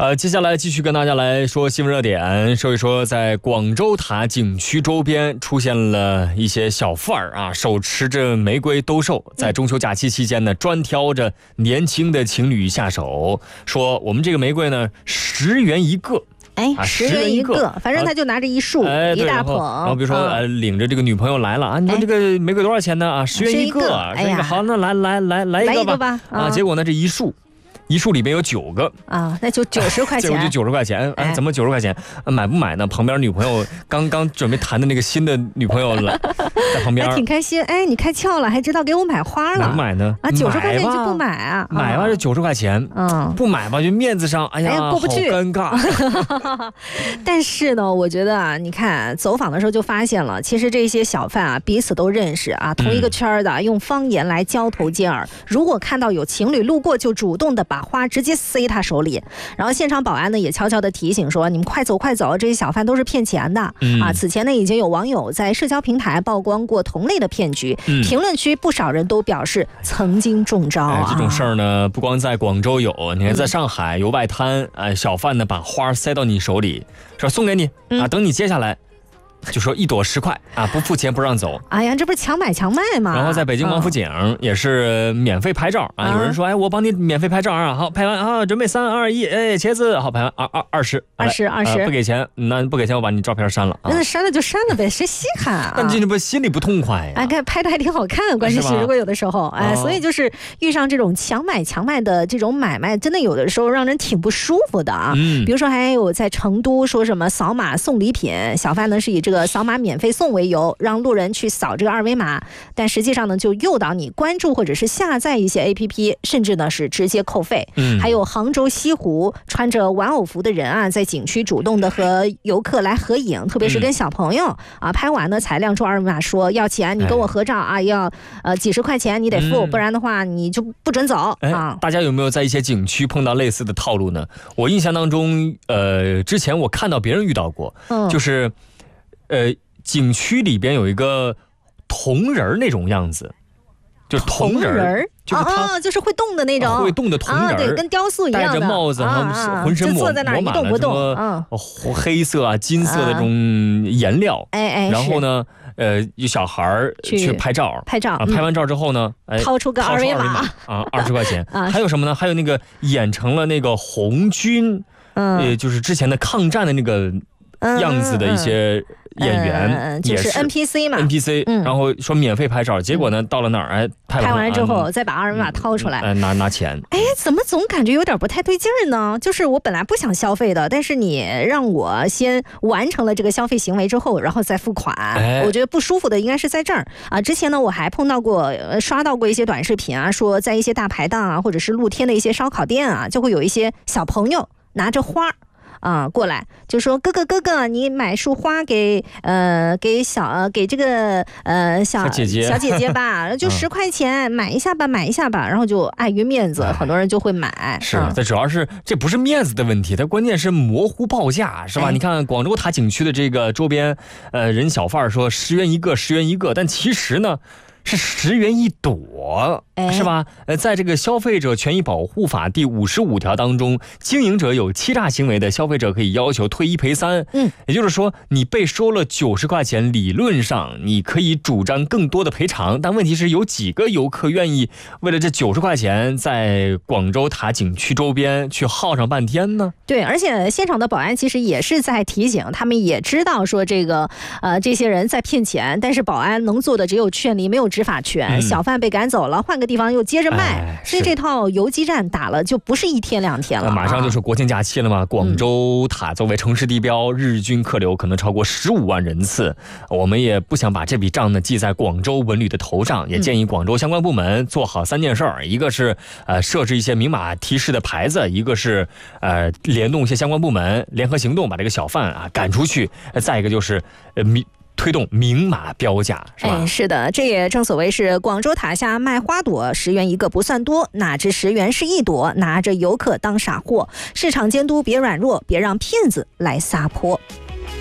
接下来继续跟大家来说新闻热点，说一说在广州塔景区周边出现了一些小贩儿啊，手持着玫瑰兜售，在中秋假期期间呢，专挑着年轻的情侣下手，说我们这个玫瑰呢10元一个。 10元一个，反正他就拿着一束，一大捧。 然后比如说领着这个女朋友来了啊，你说这个玫瑰多少钱呢？啊，10元一个。说一个好，那来一个吧。啊，结果呢这一束里边有9个啊，那就90块钱。 结果就90块钱，怎么90块钱？买不买呢？旁边女朋友刚准备谈的那个新的女朋友了，在旁边还挺开心。你开窍了，还知道给我买花了。 买不买呢 ？90块钱就不买啊？ 买吧，就90块钱。不买吧，就面子上，哎呀， 过不去， 好尴尬。 但是呢，我觉得啊，你看走访的时候就发现了，其实这些小贩啊彼此都认识啊，同一个圈的，用方言来交头接耳。如果看到有情侣路过，就主动的把花直接塞他手里，然后现场保安呢也悄悄的提醒说，你们快走快走，这些小贩都是骗钱的。此前呢已经有网友在社交平台曝光过同类的骗局，评论区不少人都表示曾经中招这种事儿呢不光在广州有，你看在上海有外滩，小贩呢把花塞到你手里，说送给你啊，等你接下来就说1朵10块啊，不付钱不让走。 哎呀，这不是强买强卖吗？ 然后在北京王府井也是免费拍照有人说我帮你免费拍照啊，好，拍完啊，准备3、2、1，茄子，好，拍完20，不给钱，那不给钱我把你照片删了。 那删了就删了呗，谁稀罕啊？ 但这不心里不痛快呀？ 拍的还挺好看，关键是如果有的时候所以就是遇上这种强买强卖的这种买卖，真的有的时候让人挺不舒服的啊。比如说还有在成都说什么扫码送礼品，小贩呢是以这个扫码免费送为由，让路人去扫这个2维码，但实际上呢就诱导你关注或者是下载一些 APP， 甚至呢是直接扣费。还有杭州西湖穿着玩偶服的人啊，在景区主动的和游客来合影，特别是跟小朋友拍完呢才亮出2维码说要钱，你跟我合照要几十块钱你得付，不然的话你就不准走大家有没有在一些景区碰到类似的套路呢？我印象当中之前我看到别人遇到过，就是景区里边有一个铜人那种样子，就是铜人， 就是会动的那种， 会动的铜人， 对，跟雕塑一样的， 戴着帽子和浑身坐在那儿一动不动， 黑色金色的这种颜料，然后呢，有小孩去拍照，拍完照之后呢， 掏出个2维码 20块钱，还有什么呢？还有那个演成了那个红军，就是之前的抗战的那个样子的一些演员， 就是 NPC 嘛 ，NPC，然后说免费拍照，结果呢到了那儿， 拍完之后再把2维码掏出来， 拿钱。 怎么总感觉有点不太对劲儿呢？就是我本来不想消费的，但是你让我先完成了这个消费行为之后，然后再付款，我觉得不舒服的应该是在这儿之前呢，我还碰到过刷到过一些短视频说在一些大排档或者是露天的一些烧烤店就会有一些小朋友拿着花过来就说哥哥，你买束花给这个小姐姐吧，就10块钱，买一下吧。然后就碍于面子，很多人就会买。 是，这主要是这不是面子的问题，它关键是模糊报价，是吧？你看广州塔景区的这个周边，人小贩说10元一个，但其实呢是10元一朵，是吧？在这个消费者权益保护法第55条当中，经营者有欺诈行为的，消费者可以要求退1赔3。也就是说，你被收了90块钱，理论上你可以主张更多的赔偿，但问题是有几个游客愿意为了这90块钱在广州塔景区周边去耗上半天呢？ 对，而且现场的保安其实也是在提醒，他们也知道说这些人在骗钱，但是保安能做的只有劝离，没有执法权。小贩被赶走了，换个地方又接着卖，所以这套游击战打了就不是1天2天了。 马上就是国庆假期了嘛，广州塔作为城市地标，日均客流可能超过15万人次。我们也不想把这笔账呢记在广州文旅的头上，也建议广州相关部门做好3件事儿，一个是设置一些明码提示的牌子，一个是联动一些相关部门联合行动，把这个小贩赶出去，再一个就是推动明码标价，是吧？ 是的，这也正所谓是广州塔下卖花朵10元一个不算多，哪知10元是1朵，拿着游客当傻货。市场监督别软弱，别让骗子来撒泼。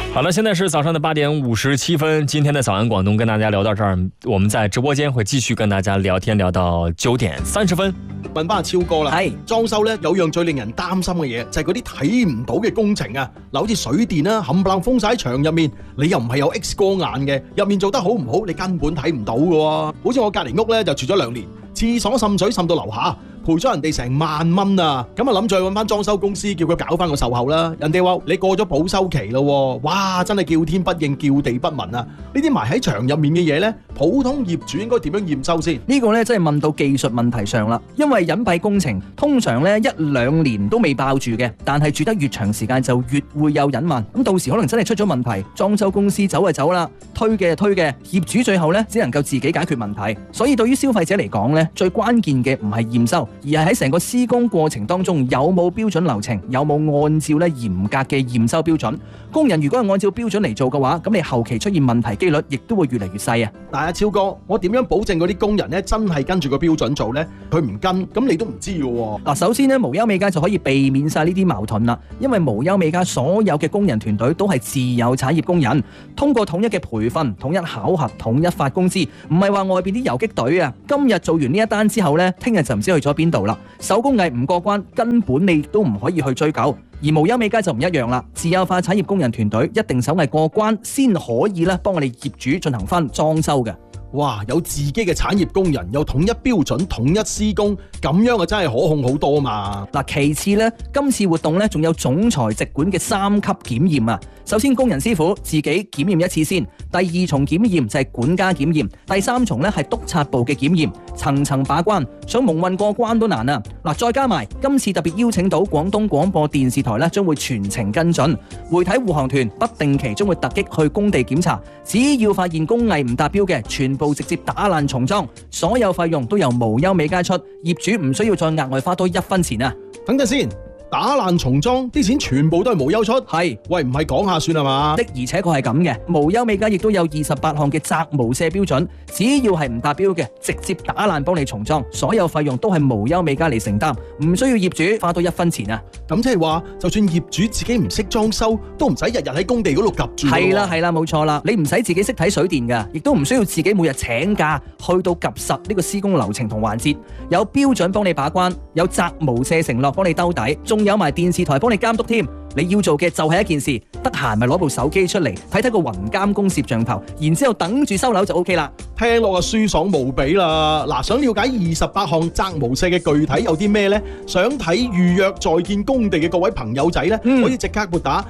好了，现在是早上的8点57分。今天的早安广東跟大家聊到這兒，我們在直播間會繼續跟大家聊天，聊到9點30分。 問翻阿超哥啦，係裝修咧有樣最令人擔心嘅嘢，就係嗰啲睇唔到嘅工程啊！嗱，好似水電啦，冚唪唥封晒喺牆入面，你又唔係有 X 光眼嘅，入面做得好唔好，你根本睇唔到嘅喎。好似我隔離屋咧就住咗2年，廁所滲水滲到樓下。賠咗人哋成萬蚊啊！咁啊諗住去揾翻裝修公司，叫佢搞翻個售後啦。人哋話你過咗保修期咯，哇！真係叫天不應，叫地不聞啊！呢啲埋喺牆入面嘅嘢呢，普通業主應該點樣驗收先？ 呢個呢真係問到技術問題上啦。因為隱蔽工程通常呢1-2年都未爆住嘅，但係住得越長時間就越會有隱患。咁到時可能真係出咗問題，裝修公司走就走啦，推嘅就推嘅，業主最後呢只能夠自己解決問題。所以對於消費者嚟講呢，最關鍵嘅唔係驗收，而係喺成個施工過程當中有冇標準流程，有冇按照咧嚴格嘅驗收標準。工人如果係按照標準嚟做嘅話，咁你後期出現問題機率亦都會越嚟越細啊！ 但係超哥，我點樣保證嗰啲工人咧真係跟住個標準做呢？佢唔跟，咁你都唔知嘅喎。 嗱，首先咧無憂美家就可以避免晒呢啲矛盾啦，因為無憂美家所有嘅工人團隊都係自有產業工人，通過統一嘅培訓、統一考核、統一發工資，唔係話外邊啲游擊隊啊，今日做完呢一單之後呢，聽日就唔知去咗邊度啦。手工藝唔過關，根本你都唔可以去追究。而無憂美家就唔一樣啦，自有化產業工人團隊一定手藝過關，先可以咧幫我哋業主進行翻裝修嘅。 哇！有自己嘅產業工人，有統一標準、統一施工，咁樣啊真係可控好多嘛。 嗱，其次呢，今次活動呢仲有總裁直管嘅3級檢驗啊。首先工人師傅自己檢驗一次先，第2重檢驗就係管家檢驗，第3重呢係督察部嘅檢驗，層層把關，想蒙混過關都難啊。嗱，再加埋今次特別邀請到廣東廣播電視台呢，將會全程跟進，媒體護航團不定期將會突擊去工地檢查，只要發現工藝唔達標嘅，全部直接打爛重裝，所有費用都由無憂美家出，業主唔需要再額外花多1分錢啊！ 等陣先。打爛重裝啲錢全部都係無憂出， 係喂唔係講下算係嘛？ 的而且確係咁嘅，無憂美家亦都有28項嘅責無赦標準，只要係唔達標嘅，直接打爛幫你重裝，所有費用都係無憂美家嚟承擔，唔需要業主花多1分錢啊！ 咁即係話，就算業主自己唔識裝修，都唔使日日喺工地嗰度夾住。 係啦，冇錯啦，你唔使自己識睇水電噶，亦都唔需要自己每日請假去到夾實呢個施工流程同環節，有標準幫你把關，有責無赦承諾幫你兜底，仲有埋電視台幫你監督添。你要做嘅就係一件事，得閒咪攞部手機出嚟睇睇個雲監工攝像頭，然之後等住收樓就 OK 啦。 聽落啊舒爽無比啦！嗱，想了解28項責無赦嘅具體有啲咩呢？想睇預約在建工地嘅各位朋友仔呢，可以即刻撥打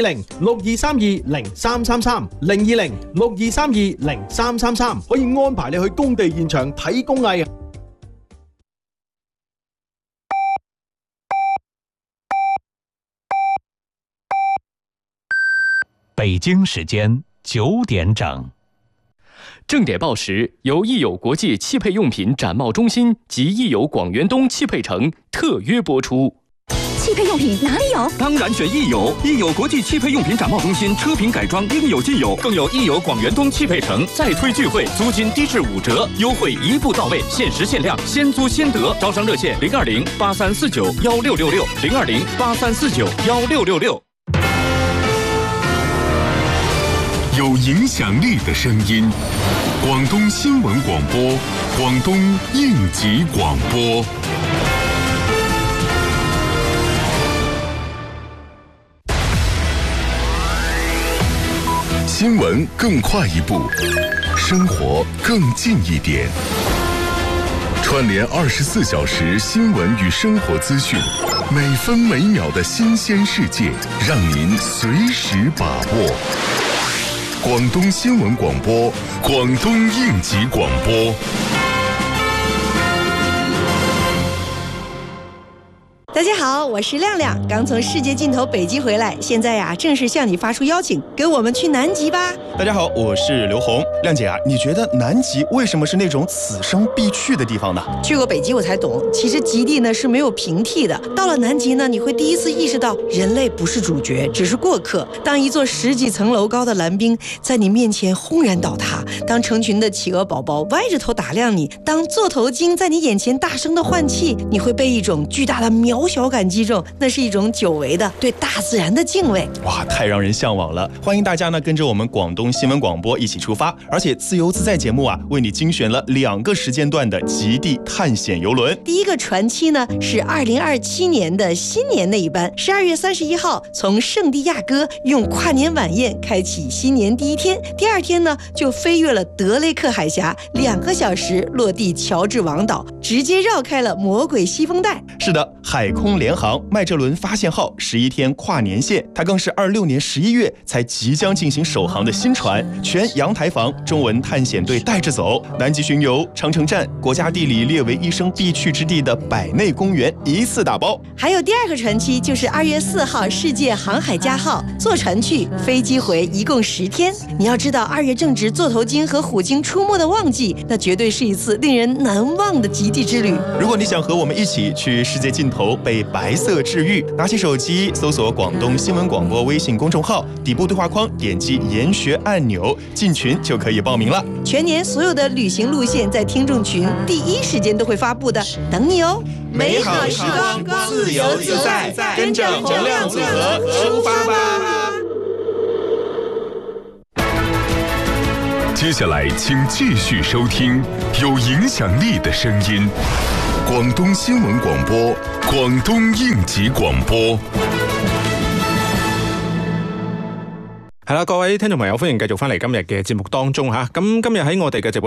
020-6232-0333 020-6232-0333，可以安排你去工地現場睇工藝。 北京時間9點整。 正點報時由益友國際汽配用品展貿中心及益友廣源東汽配城特約播出。 汽配用品哪裡有？ 當然選益友，益友國際汽配用品展貿中心車品改裝應有盡有，更有益友廣源東汽配城再推聚會，租金低至5折，優惠一步到位，限時限量，先租先得。招商熱線020-8349-1666 020-8349-1666。 有影響力的聲音，廣東新聞廣播，廣東應急廣播。新聞更快一步，生活更近一點。串聯24小時新聞與生活資訊，每分每秒的新鮮世界，讓您隨時把握。廣東新聞廣播，廣東應急廣播。 大家好，我是亮亮，剛從世界盡頭北極回來，現在呀，正式向你發出邀請，跟我們去南極吧。 大家好，我是劉紅。亮姐啊，你覺得南極為什麼是那種此生必去的地方呢？ 去過北極我才懂，其實極地呢是沒有平替的。到了南極呢，你會第一次意識到人類不是主角，只是過客。當一座10幾層樓高的藍冰在你面前轟然倒塌，當成群的企鵝寶寶歪着頭打量你，當座頭鯨在你眼前大聲的換氣，你會被一種巨大的喵小小感击中，那是一种久违的对大自然的敬畏。 哇，太让人向往了！欢迎大家呢跟着我们广东新闻广播一起出发，而且自由自在节目啊为你精选了2个时间段的极地探险游轮。 第一个船期呢是2027年的新年那一班，12月31号从圣地亚哥用跨年晚宴开启新年第一天，第2天呢就飞越了德雷克海峡，2个小时落地乔治王岛，直接绕开了魔鬼西风带。 是的，海空联航麦哲伦发现号11天跨年线，它更是26年11月才即将进行首航的新船，全阳台房中文探险队带着走，南极巡游、长城站、国家地理列为一生必去之地的百内公园一次打包。 还有第2个船期就是2月4号世界航海家号，坐船去，飞机回，一共10天。你要知道2月正值座头鲸和虎鲸出没的旺季，那绝对是一次令人难忘的极地之旅。 如果你想和我们一起去世界尽头被白色治愈，拿起手机搜索广东新闻广播微信公众号，底部对话框点击研学按钮，进群就可以报名了。 全年所有的旅行路线在听众群第1时间都会发布的，等你哦。 美好时光，自由自在，跟着洪亮组合出发吧。 接下来请继续收听有影响力的声音，广东新闻广播，廣東應急廣播。 係啦，各位聽眾朋友，歡迎繼續翻嚟今日嘅節目當中嚇。咁今日喺我哋嘅直播